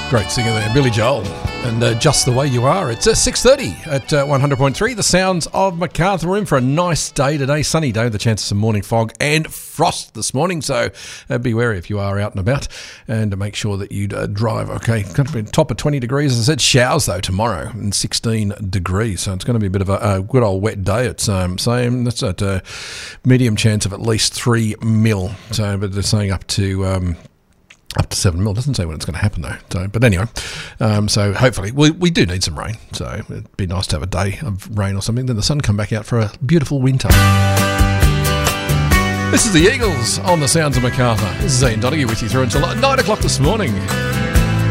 Great singer there, Billy Joel, and Just the Way You Are. It's 6:30 at 100.3. The sounds of Macarthur. We're in for a nice day today, sunny day, with the chance of some morning fog and frost this morning. So be wary if you are out and about, and make sure that you drive. Okay, going to be top of 20 degrees. As I said, showers though tomorrow and 16 degrees. So it's going to be a bit of a good old wet day. It's saying that's at a medium chance of at least 3 mil. So, but they're saying up to 7 mil. Doesn't say when it's going to happen though. So, but anyway, so hopefully we do need some rain. So it'd be nice to have a day of rain or something. Then the sun come back out for a beautiful winter. This is the Eagles on the sounds of Macarthur. This is Ian Donoghue with you through until 9 o'clock this morning.